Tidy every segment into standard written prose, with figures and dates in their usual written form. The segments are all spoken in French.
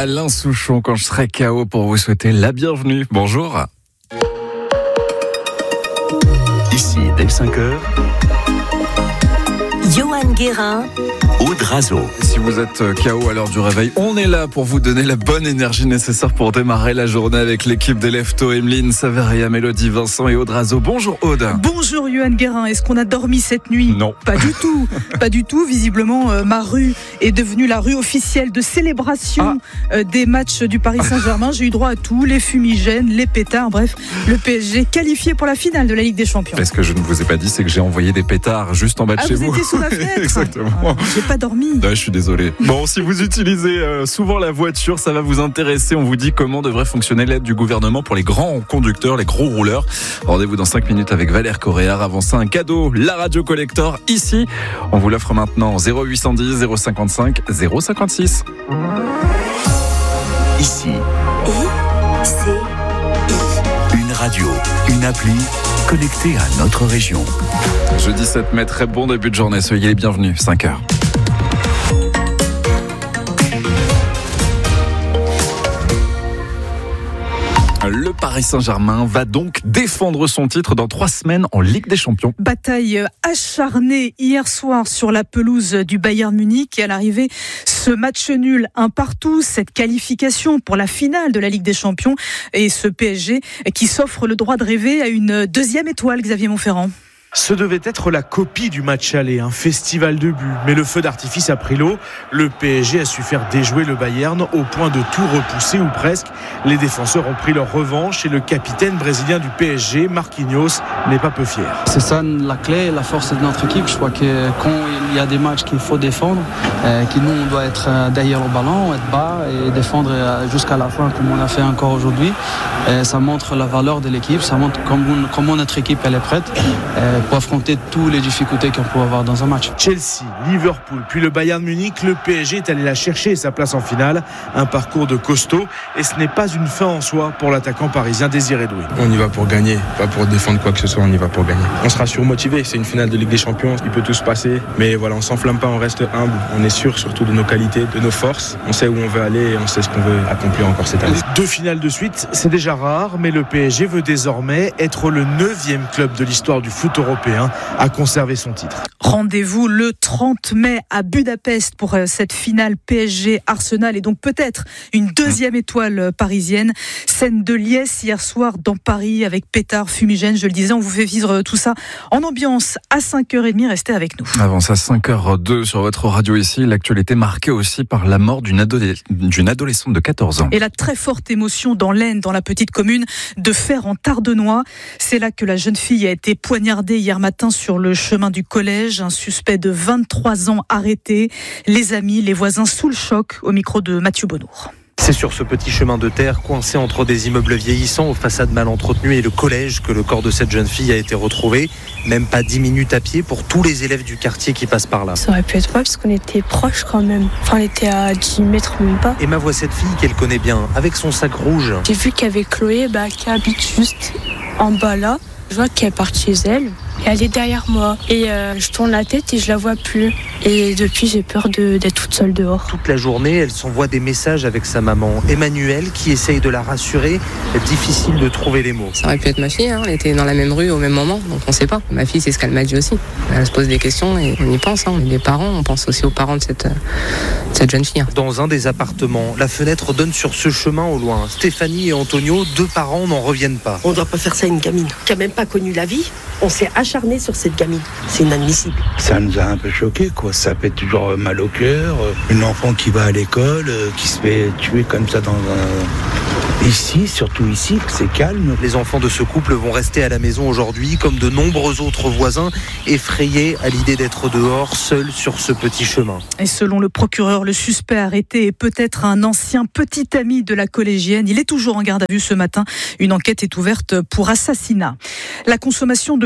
Alain Souchon, quand je serai KO, pour vous souhaiter la bienvenue. Bonjour. Ici, dès 5h, Johan Guérin, Aude Razo. Si vous êtes KO à l'heure du réveil, on est là pour vous donner la bonne énergie nécessaire pour démarrer la journée avec l'équipe des Leftos, Emeline, Saveria, Mélodie, Vincent et Aude Razo. Bonjour Aude. Bonjour Johan Guérin, est-ce qu'on a dormi cette nuit ? Non. Pas du tout, pas du tout. Visiblement, ma rue est devenue la rue officielle de célébration des matchs du Paris Saint-Germain. J'ai eu droit à tout, les fumigènes, les pétards, bref, le PSG qualifié pour la finale de la Ligue des Champions. Ce que je ne vous ai pas dit, c'est que j'ai envoyé des pétards juste en bas de chez vous. Vous étiez sous la fenêtre. Exactement. J'ai pas dormi. Ouais, je suis désolé. Bon, si vous utilisez souvent la voiture, ça va vous intéresser. On vous dit comment devrait fonctionner l'aide du gouvernement pour les grands conducteurs, les gros rouleurs. Rendez-vous dans 5 minutes avec Valère Coréard. Avant ça, un cadeau, la Radio Collector, ici. On vous l'offre maintenant. 0810 055 056. Ici, I-C-I. une radio, une appli connectée à notre région. Jeudi 7 mai, très bon début de journée. Soyez les bienvenus. 5h. Le Paris Saint-Germain va donc défendre son titre dans 3 semaines en Ligue des Champions. Bataille acharnée hier soir sur la pelouse du Bayern Munich et à l'arrivée, ce match nul 1-1, cette qualification pour la finale de la Ligue des Champions et ce PSG qui s'offre le droit de rêver à une deuxième étoile, Xavier Monferrand. Ce devait être la copie du match aller, un festival de buts. Mais le feu d'artifice a pris l'eau. Le PSG a su faire déjouer le Bayern au point de tout repousser ou presque. Les défenseurs ont pris leur revanche et le capitaine brésilien du PSG, Marquinhos, n'est pas peu fier. C'est ça la clé, la force de notre équipe. Je crois que quand il y a des matchs qu'il faut défendre, que nous on doit être derrière le ballon, être bas et défendre jusqu'à la fin comme on a fait encore aujourd'hui. Ça montre la valeur de l'équipe, ça montre comment notre équipe elle est prête pour affronter toutes les difficultés qu'on peut avoir dans un match. Chelsea, Liverpool, puis le Bayern Munich, le PSG est allé la chercher sa place en finale. Un parcours de costaud et ce n'est pas une fin en soi pour l'attaquant parisien Désiré Doué. On y va pour gagner, pas pour défendre quoi que ce soit, on y va pour gagner. On sera surmotivé, c'est une finale de Ligue des Champions, il peut tout se passer, mais voilà, on s'enflamme pas, on reste humble, on est sûr surtout de nos qualités, de nos forces, on sait où on veut aller et on sait ce qu'on veut accomplir encore cette année. 2 finales de suite, c'est déjà rare, mais le PSG veut désormais être le 9e club de l'histoire du foot européen à conserver son titre. Rendez-vous le 30 mai à Budapest pour cette finale PSG-Arsenal et donc peut-être une deuxième étoile parisienne. Scène de liesse hier soir dans Paris avec pétards, fumigènes. Je le disais, on vous fait vivre tout ça en ambiance à 5h30. Restez avec nous. Avant ça, 5h02 sur votre radio ici. L'actualité marquée aussi par la mort d'une adolescente de 14 ans. Et la très forte émotion dans l'Aisne, dans la petite commune de Fère en Tardenois. C'est là que la jeune fille a été poignardée hier matin sur le chemin du collège. Un suspect de 23 ans arrêté. Les amis, les voisins sous le choc, au micro de Mathieu Bonnour. C'est sur ce petit chemin de terre, coincé entre des immeubles vieillissants aux façades mal entretenues et le collège, que le corps de cette jeune fille a été retrouvé. Même pas 10 minutes à pied pour tous les élèves du quartier qui passent par là. Ça aurait pu être moi parce qu'on était proches quand même. Enfin, on était à 10 mètres même pas. Emma voit cette fille qu'elle connaît bien, avec son sac rouge. J'ai vu qu'il y avait Chloé qui habite juste en bas là. Je vois qu'elle part chez elle et elle est derrière moi. Et je tourne la tête et je la vois plus. Et depuis, j'ai peur d'être toute seule dehors. Toute la journée, elle s'envoie des messages avec sa maman, Emmanuelle, qui essaye de la rassurer. Difficile de trouver les mots. Ça aurait pu être ma fille, on était dans la même rue au même moment, donc on ne sait pas. Ma fille, c'est ce qu'elle m'a dit aussi. Elle se pose des questions et on y pense. Les parents, on pense aussi aux parents de cette jeune fille. Dans un des appartements, la fenêtre donne sur ce chemin au loin. Stéphanie et Antonio, 2 parents, n'en reviennent pas. On ne doit pas faire ça à une gamine qui n'a même pas connu la vie. On s'est acharné sur cette gamine. C'est inadmissible. Ça nous a un peu choqués, quoi. Ça fait toujours mal au cœur. Une enfant qui va à l'école, qui se fait tuer comme ça dans un... Ici, surtout ici, c'est calme. Les enfants de ce couple vont rester à la maison aujourd'hui, comme de nombreux autres voisins, effrayés à l'idée d'être dehors, seuls sur ce petit chemin. Et selon le procureur, le suspect arrêté est peut-être un ancien petit ami de la collégienne. Il est toujours en garde à vue ce matin. Une enquête est ouverte pour assassinat. La consommation de carburant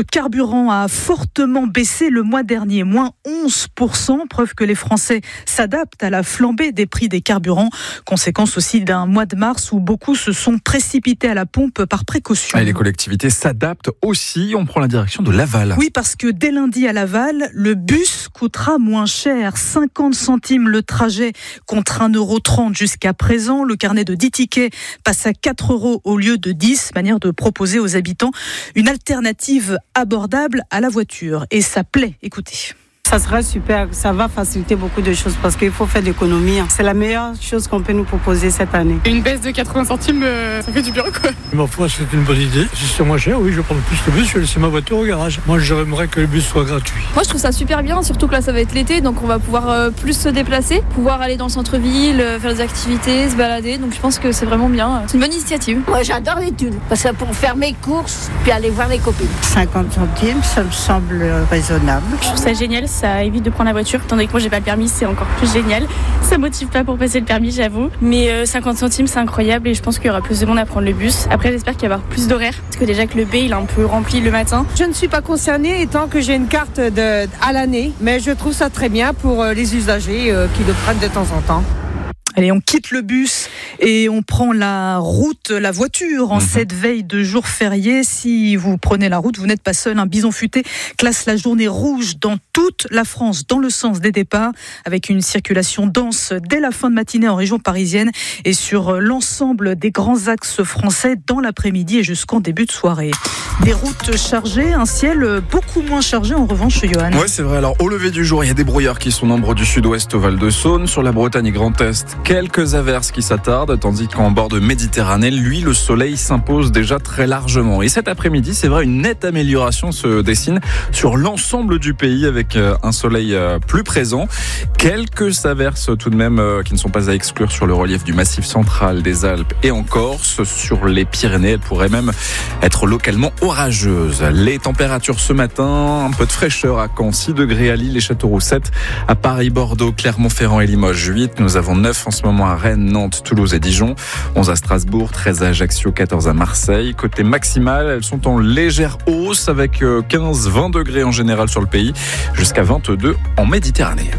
carburant a fortement baissé le mois dernier, moins 11%, preuve que les Français s'adaptent à la flambée des prix des carburants, conséquence aussi d'un mois de mars où beaucoup se sont précipités à la pompe par précaution. Et les collectivités s'adaptent aussi, on prend la direction de Laval. Oui, parce que dès lundi à Laval, le bus coûtera moins cher, 50 centimes le trajet contre 1,30 € jusqu'à présent. Le carnet de 10 tickets passe à 4 € au lieu de 10, manière de proposer aux habitants une alternative abordable à la voiture. Et ça plaît, écoutez. Ça sera super, ça va faciliter beaucoup de choses parce qu'il faut faire de l'économie. C'est la meilleure chose qu'on peut nous proposer cette année. Une baisse de 80 centimes, ça fait du bien quoi. Ma foi, c'est une bonne idée. Si c'est moins cher, oui, je vais prendre plus le bus, je vais laisser ma voiture au garage. Moi, j'aimerais que le bus soit gratuit. Moi, je trouve ça super bien, surtout que là, ça va être l'été, donc on va pouvoir plus se déplacer, pouvoir aller dans le centre-ville, faire des activités, se balader. Donc je pense que c'est vraiment bien. C'est une bonne initiative. Moi, j'adore les tunes, parce que pour faire mes courses, puis aller voir les copines. 50 centimes, ça me semble raisonnable. Je trouve ça génial, ça évite de prendre la voiture. Tandis que moi, j'ai pas le permis, c'est encore plus génial. Ça motive pas pour passer le permis, j'avoue. Mais 50 centimes, c'est incroyable et je pense qu'il y aura plus de monde à prendre le bus. Après, j'espère qu'il va y avoir plus d'horaires, parce que déjà que le B, il est un peu rempli le matin. Je ne suis pas concernée étant que j'ai une carte à l'année, mais je trouve ça très bien pour les usagers qui le prennent de temps en temps. Allez, on quitte le bus et on prend la route, la voiture en cette veille de jour férié. Si vous prenez la route, vous n'êtes pas seul. Un Bison Futé classe la journée rouge dans toute la France, dans le sens des départs, avec une circulation dense dès la fin de matinée en région parisienne et sur l'ensemble des grands axes français dans l'après-midi et jusqu'en début de soirée. Des routes chargées, un ciel beaucoup moins chargé en revanche, Johan. Oui, c'est vrai. Alors, au lever du jour, il y a des brouillards qui sont nombreux du sud-ouest au Val-de-Saône, sur la Bretagne et Grand Est. Quelques averses qui s'attardent, tandis qu'en bord de Méditerranée, lui, le soleil s'impose déjà très largement. Et cet après-midi, c'est vrai, une nette amélioration se dessine sur l'ensemble du pays avec un soleil plus présent. Quelques averses tout de même qui ne sont pas à exclure sur le relief du Massif central, des Alpes et en Corse. Sur les Pyrénées, elles pourraient même être localement orageuses. Les températures ce matin, un peu de fraîcheur à Caen, 6 degrés à Lille et Châteauroux 7, à Paris, Bordeaux, Clermont-Ferrand et Limoges 8. Nous avons 9 en ce moment à Rennes, Nantes, Toulouse et Dijon, 11 à Strasbourg, 13 à Ajaccio, 14 à Marseille. Côté maximal, elles sont en légère hausse avec 15-20 degrés en général sur le pays, jusqu'à 22 en Méditerranée.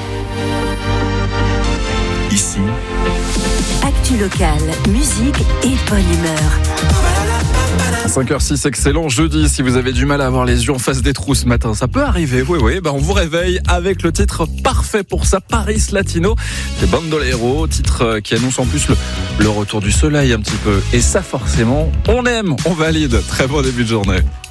Ici, actu locale, musique et bonne humeur. 5h06, excellent jeudi. Si vous avez du mal à avoir les yeux en face des trous ce matin, ça peut arriver. Oui, on vous réveille avec le titre parfait pour ça, Paris Latino. C'est Bandolero, titre qui annonce en plus le retour du soleil un petit peu. Et ça, forcément, on aime, on valide. Très bon début de journée.